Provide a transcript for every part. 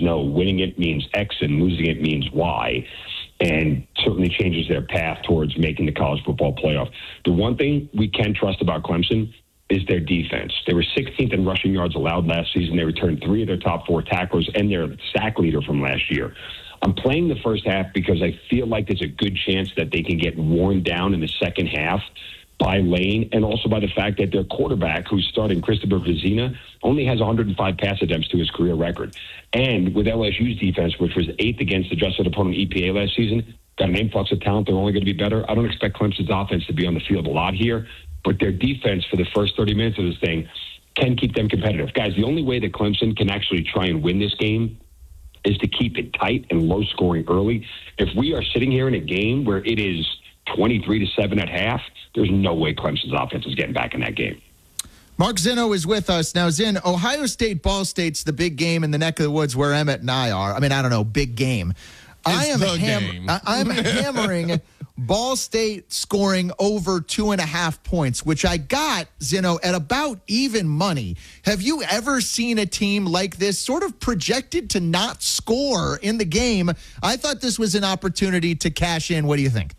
know winning it means X and losing it means Y, and certainly changes their path towards making the college football playoff. The one thing we can trust about Clemson is their defense. They were 16th in rushing yards allowed last season. They returned 3 of their top 4 tacklers and their sack leader from last year. I'm playing the first half because I feel like there's a good chance that they can get worn down in the second half by Lane, and also by the fact that their quarterback, who's starting, Christopher Vizina, only has 105 pass attempts to his career record. And with LSU's defense, which was 8th against adjusted opponent EPA last season, got an influx of talent. They're only going to be better. I don't expect Clemson's offense to be on the field a lot here, but their defense for the first 30 minutes of this thing can keep them competitive. Guys, the only way that Clemson can actually try and win this game is to keep it tight and low scoring early. If we are sitting here in a game where it is 23-7 at half, there's no way Clemson's offense is getting back in that game. Mark Zinno is with us. Now, Zinn, Ohio State, Ball State's the big game in the neck of the woods where Emmett and I are. I mean, I don't know, big game. I'm hammering Ball State scoring over 2.5 points, which I got, Zinno, at about even money. Have you ever seen a team like this sort of projected to not score in the game? I thought this was an opportunity to cash in. What do you think?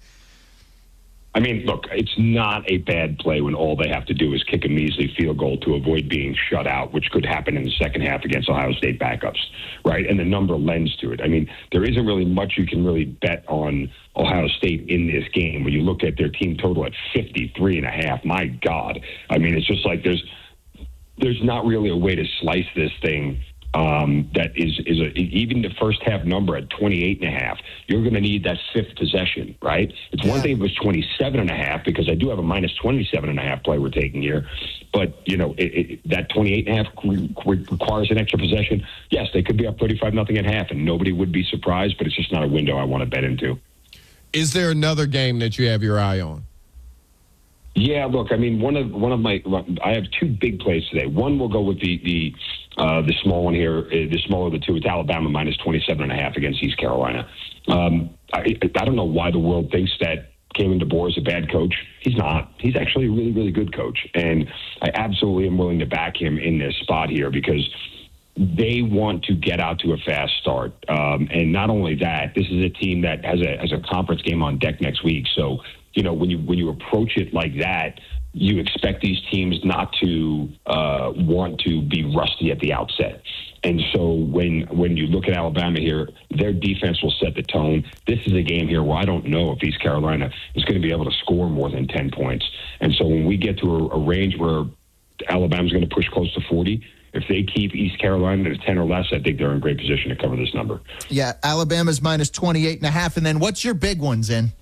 I mean, look, it's not a bad play when all they have to do is kick a measly field goal to avoid being shut out, which could happen in the second half against Ohio State backups, right? And the number lends to it. I mean, there isn't really much you can really bet on Ohio State in this game. When you look at their team total at 53.5, my God. I mean, it's just like there's not really a way to slice this thing. That is even the first half number at 28.5. You're going to need that fifth possession, right? It's one thing if it was 27.5, because I do have a minus 27.5 play we're taking here, but that 28.5 requires an extra possession. Yes, they could be up 35-0 at half, and nobody would be surprised. But it's just not a window I want to bet into. Is there another game that you have your eye on? Yeah, look, I mean, I have 2 big plays today. One will go with the small one here, the smaller of the 2. It's Alabama minus 27.5 against East Carolina. I don't know why the world thinks that Kalen DeBoer is a bad coach. He's not. He's actually a really, really good coach. And I absolutely am willing to back him in this spot here because they want to get out to a fast start. And not only that, this is a team that has a conference game on deck next week. So, when you approach it like that, you expect these teams not to want to be rusty at the outset. And so when you look at Alabama here, their defense will set the tone. This is a game here where I don't know if East Carolina is going to be able to score more than 10 points. And so when we get to a range where Alabama's going to push close to 40, if they keep East Carolina to 10 or less, I think they're in great position to cover this number. Yeah, Alabama's minus 28.5. And then what's your big ones in?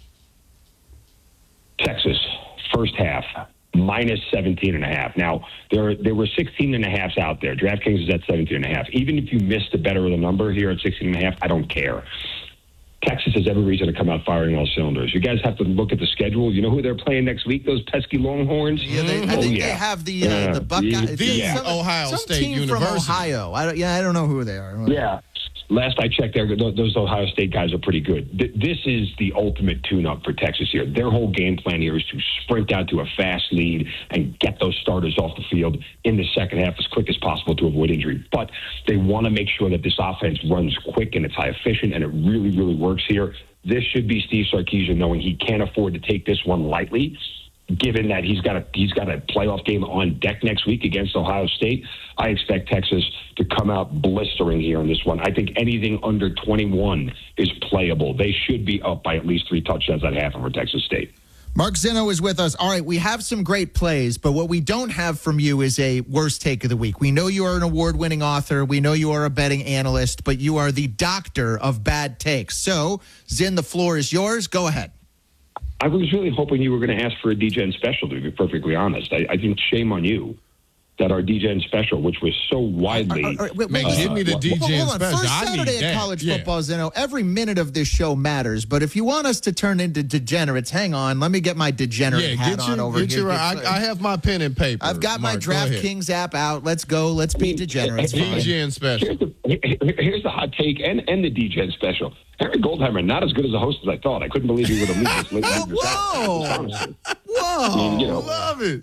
Texas, first half, minus 17.5. Now, there were 16.5s out there. DraftKings is at 17.5. Even if you missed the better of the number here at 16.5, I don't care. Texas has every reason to come out firing all cylinders. You guys have to look at the schedule. You know who they're playing next week? Those pesky Longhorns. Yeah, I think they have the Buckeyes. Ohio State team University from Ohio. I don't know who they are. Yeah. Last I checked, those Ohio State guys are pretty good. This is the ultimate tune-up for Texas here. Their whole game plan here is to sprint out to a fast lead and get those starters off the field in the second half as quick as possible to avoid injury. But they want to make sure that this offense runs quick and it's high efficient, and it really, really works here. This should be Steve Sarkisian knowing he can't afford to take this one lightly. Given that he's got a playoff game on deck next week against Ohio State, I expect Texas to come out blistering here in this one. I think anything under 21 is playable. They should be up by at least 3 touchdowns at half over Texas State. Mark Zinno is with us. All right, we have some great plays, but what we don't have from you is a worst take of the week. We know you are an award-winning author. We know you are a betting analyst, but you are the doctor of bad takes. So, Zinn, the floor is yours. Go ahead. I was really hoping you were going to ask for a DGen special, to be perfectly honest. I think shame on you that our DGen special, which was so widely... give me the DGen special. First Saturday at college football, Zinno, every minute of this show matters, but if you want us to turn into degenerates, hang on, let me get my degenerate hat on over here. I have my pen and paper. I've got my DraftKings app out. Let's go. Let's be degenerates. DGen special. Here's the hot take and the DGen special. Harry Goldheimer, not as good as a host as I thought. I couldn't believe he would have leaked this late. Whoa! Whoa, love it.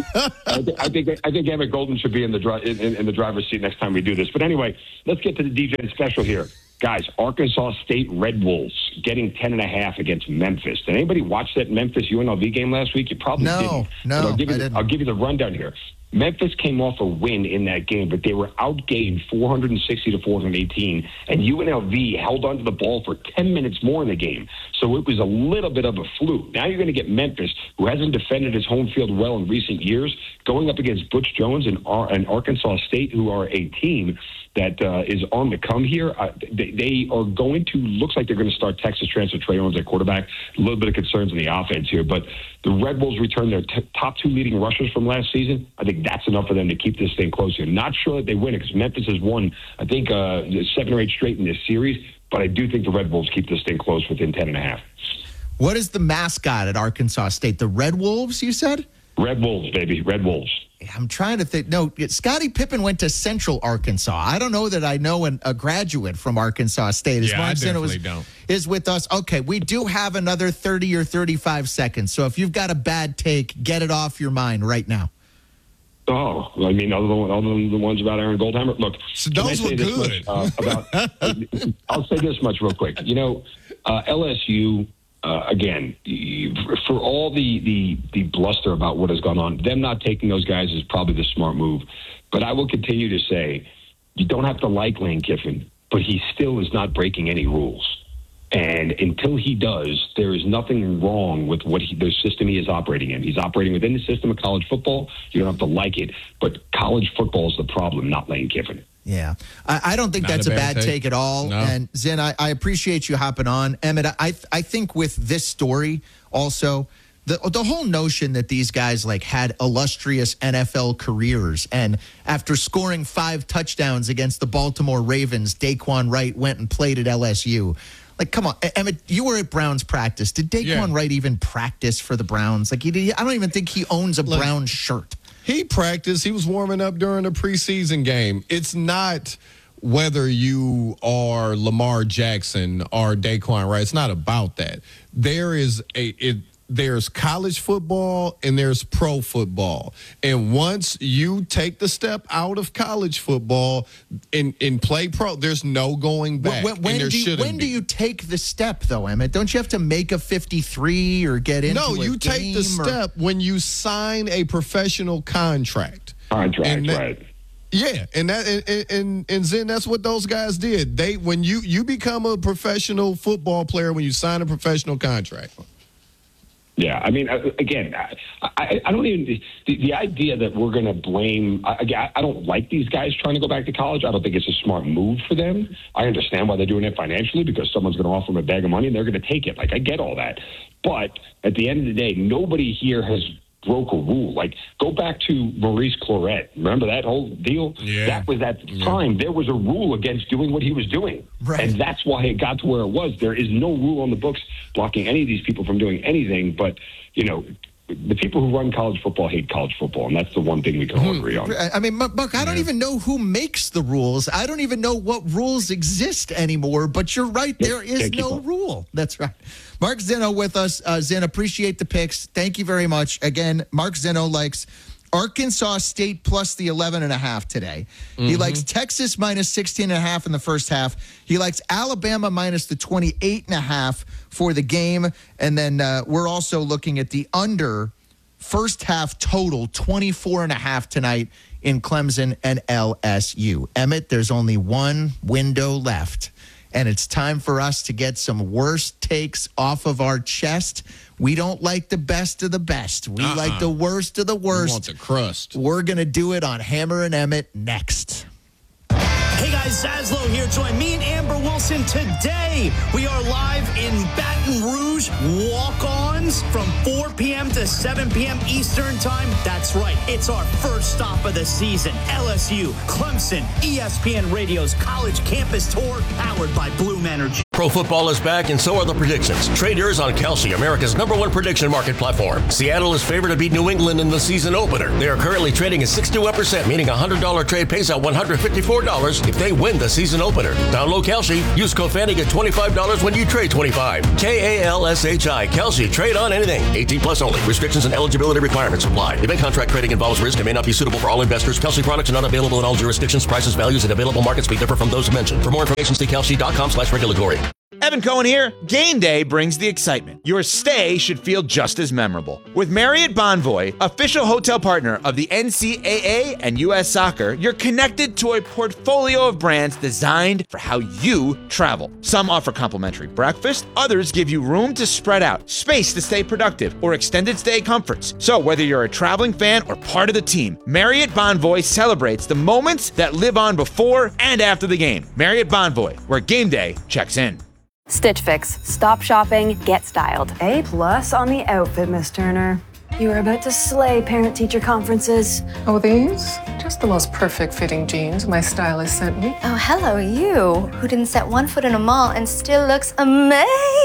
I think Emmett Golden should be in the driver's seat next time we do this. But anyway, let's get to the defense special here. Guys, Arkansas State Red Wolves getting 10.5 against Memphis. Did anybody watch that Memphis UNLV game last week? You probably didn't. No, I'll give you the rundown here. Memphis came off a win in that game, but they were outgained 460 to 418, and UNLV held onto the ball for 10 minutes more in the game. So it was a little bit of a fluke. Now you're going to get Memphis, who hasn't defended his home field well in recent years, going up against Butch Jones and Arkansas State, who are a team that is on the come here. They are going to, looks like they're going to start Texas transfer Trey Owens at quarterback. A little bit of concerns in the offense here, but the Red Wolves return their top 2 leading rushers from last season. I think that's enough for them to keep this thing close here. Not sure that they win it because Memphis has won, I think, 7 or 8 straight in this series, but I do think the Red Wolves keep this thing close within 10.5. What is the mascot at Arkansas State? The Red Wolves, you said? Red Wolves, baby. Red Wolves. I'm trying to think. No, Scottie Pippen went to Central Arkansas. I don't know that I know a graduate from Arkansas State. Yeah, I definitely don't. Is with us. Okay, we do have another 30 or 35 seconds. So if you've got a bad take, get it off your mind right now. Oh, I mean, other than the ones about Aaron Goldhammer. Look, so those were good. I'll say this much real quick. You know, LSU. Again, for all the bluster about what has gone on, them not taking those guys is probably the smart move. But I will continue to say, you don't have to like Lane Kiffin, but he still is not breaking any rules. And until he does, there is nothing wrong with the system he is operating in. He's operating within the system of college football. You don't have to like it, but college football is the problem, not Lane Kiffin. Yeah, I don't think that's a bad take at all. No. And Zen, I appreciate you hopping on. Emmett, I think with this story also, the whole notion that these guys like had illustrious NFL careers, and after scoring 5 touchdowns against the Baltimore Ravens, Daquan Wright went and played at LSU. Like, come on, Emmett, you were at Browns practice. Did Daquan Wright even practice for the Browns? Like, I don't even think he owns a Brown shirt. He practiced. He was warming up during a preseason game. It's not whether you are Lamar Jackson or Daquan Wright. It's not about that. There's college football and there's pro football. And once you take the step out of college football and play pro, there's no going back. When do you take the step, though, Emmett? Don't you have to make a 53 or get into No, you take the step when you sign a professional contract. Right. Yeah, and Zen, that's what those guys did. When you become a professional football player, when you sign a professional contract. Yeah, I mean, again, I don't even the idea that we're going to blame. I don't like these guys trying to go back to college. I don't think it's a smart move for them. I understand why they're doing it financially, because someone's going to offer them a bag of money and they're going to take it. Like, I get all that, but at the end of the day, nobody here has broke a rule. Like, go back to Maurice Clarett. Remember that whole deal? Yeah. That was at the time. There was a rule against doing what he was doing. Right. And that's why it got to where it was. There is no rule on the books blocking any of these people from doing anything. But, you know, the people who run college football hate college football, and that's the one thing we can all agree on. I mean, Buck, I don't even know who makes the rules. I don't even know what rules exist anymore, but you're right. There is no rule. That's right. Mark Zeno with us. Zen, appreciate the picks. Thank you very much. Again, Mark Zeno likes Arkansas State plus the 11.5 today. He likes Texas minus 16.5 in the first half. He likes Alabama minus the 28.5 for the game. And then we're also looking at the under first half total 24.5 tonight in Clemson and LSU. Emmett, there's only one window left, and it's time for us to get some worst takes off of our chest. We don't like the best of the best. We like the worst of the worst. We want the crust. We're going to do it on Hammer and Emmett next. Hey guys, Zaslow here. Join me and Amber Wilson today. We are live in Baton Rouge, walk-ons from 4 p.m. to 7 p.m. Eastern time. That's right. It's our first stop of the season. LSU, Clemson, ESPN Radio's college campus tour powered by Bloom Energy. Pro football is back, and so are the predictions. Trade yours on Kalshi, America's #1 prediction market platform. Seattle is favored to beat New England in the season opener. They are currently trading at 61%, meaning a $100 trade pays out $154 if they win the season opener. Download Kalshi. Use code FANNY, get $25 when you trade $25. KALSHI. Kalshi. Trade on anything. 18 plus only. Restrictions and eligibility requirements apply. Event contract trading involves risk and may not be suitable for all investors. Kalshi products are not available in all jurisdictions. Prices, values, and available markets may differ from those mentioned. For more information, see kalshi.com/regulatory. Evan Cohen here. Game day brings the excitement. Your stay should feel just as memorable. With Marriott Bonvoy, official hotel partner of the NCAA and U.S. Soccer, you're connected to a portfolio of brands designed for how you travel. Some offer complimentary breakfast, others give you room to spread out, space to stay productive, or extended stay comforts. So whether you're a traveling fan or part of the team, Marriott Bonvoy celebrates the moments that live on before and after the game. Marriott Bonvoy, where game day checks in. Stitch Fix. Stop shopping, get styled. A+ on the outfit, Miss Turner. You are about to slay parent-teacher conferences. Oh, these? Just the most perfect fitting jeans my stylist sent me. Oh, hello, you, who didn't set one foot in a mall and still looks amazing.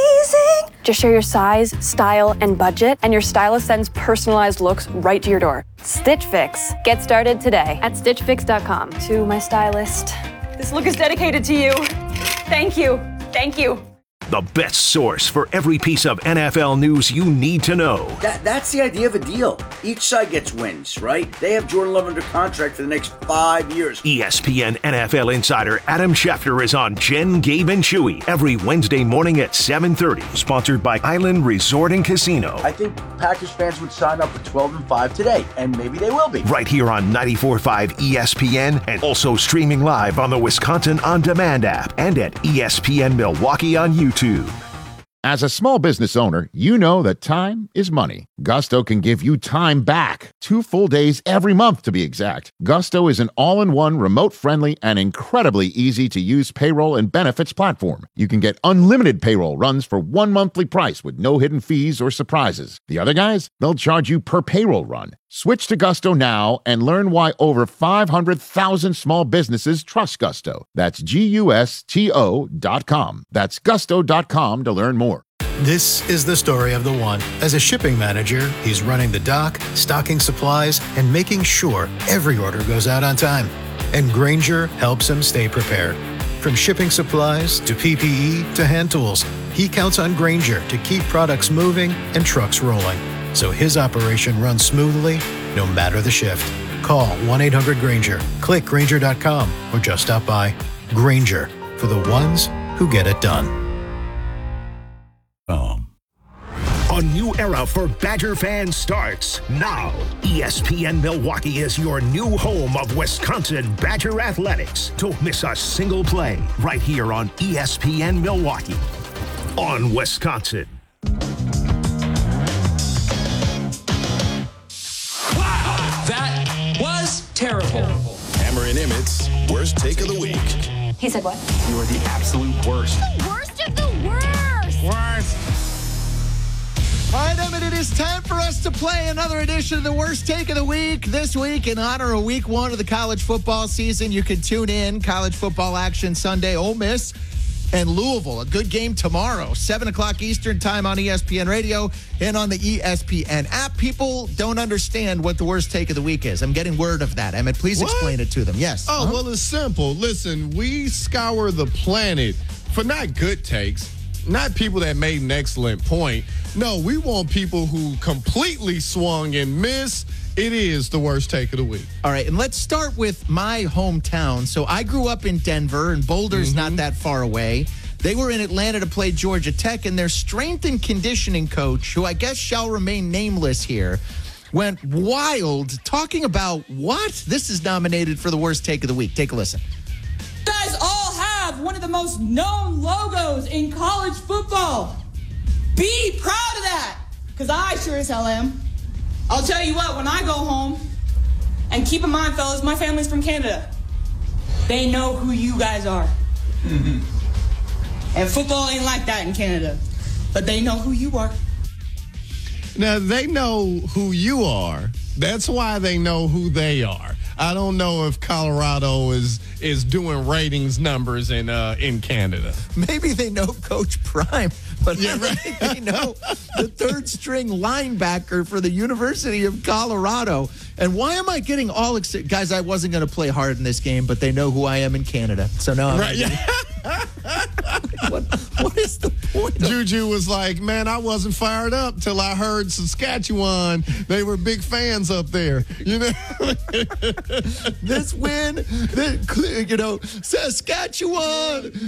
Just share your size, style, and budget, and your stylist sends personalized looks right to your door. Stitch Fix. Get started today at StitchFix.com. To my stylist. This look is dedicated to you. Thank you. Thank you. The best source for every piece of NFL news you need to know. That's the idea of a deal. Each side gets wins, right? They have Jordan Love under contract for the next 5 years. ESPN NFL insider Adam Schefter is on Jen, Gabe, and Chewy every Wednesday morning at 7:30. Sponsored by Island Resort and Casino. I think Packers fans would sign up for 12-5 today, and maybe they will be. Right here on 94.5 ESPN, and also streaming live on the Wisconsin On Demand app and at ESPN Milwaukee on YouTube. As a small business owner, you know that time is money. Gusto can give you time back. 2 full days every month, to be exact. Gusto is an all-in-one, remote-friendly, and incredibly easy-to-use payroll and benefits platform. You can get unlimited payroll runs for one monthly price with no hidden fees or surprises. The other guys, they'll charge you per payroll run. Switch to Gusto now and learn why over 500,000 small businesses trust Gusto. That's GUSTO.com. That's gusto.com to learn more. This is the story of the one. As a shipping manager, he's running the dock, stocking supplies, and making sure every order goes out on time. And Grainger helps him stay prepared. From shipping supplies to PPE to hand tools, he counts on Grainger to keep products moving and trucks rolling, so his operation runs smoothly no matter the shift. Call 1-800-GRAINGER, click Grainger.com, or just stop by. Grainger, for the ones who get it done. A new era for Badger fans starts now. ESPN Milwaukee is your new home of Wisconsin Badger athletics. Don't miss a single play right here on ESPN Milwaukee on Wisconsin. That was terrible. Hammer and Emmett's worst take of the week. He said what? You are the absolute worst. The worst of the worst. Worst. All right, Emmett, it is time for us to play another edition of the Worst Take of the Week. This week, in honor of week 1 of the college football season, you can tune in. College football action Sunday, Ole Miss and Louisville. A good game tomorrow, 7 o'clock Eastern time on ESPN Radio and on the ESPN app. People don't understand what the Worst Take of the Week is. I'm getting word of that. Emmett, please explain it to them. Yes. Oh, well, it's simple. Listen, we scour the planet for not good takes, not people that made an excellent point. No, we want people who completely swung and missed. It is the Worst Take of the Week. All right, and let's start with my hometown. So I grew up in Denver, and Boulder's not that far away. They were in Atlanta to play Georgia Tech, and their strength and conditioning coach, who I guess shall remain nameless here, went wild talking about what? This is nominated for the Worst Take of the Week. Take a listen. You guys all have one of the most known logos in college football. Be proud of that, because I sure as hell am. I'll tell you what, when I go home, and keep in mind, fellas, my family's from Canada. They know who you guys are. And football ain't like that in Canada, but they know who you are. Now, they know who you are. That's why they know who they are. I don't know if Colorado is doing ratings numbers in Canada. Maybe they know Coach Prime, but I don't think they know the third string linebacker for the University of Colorado. And why am I getting all excited? Guys, I wasn't going to play hard in this game, but they know who I am in Canada. So now I'm what is the point? Juju was like, man, I wasn't fired up till I heard Saskatchewan. They were big fans up there. You know, this win, Saskatchewan.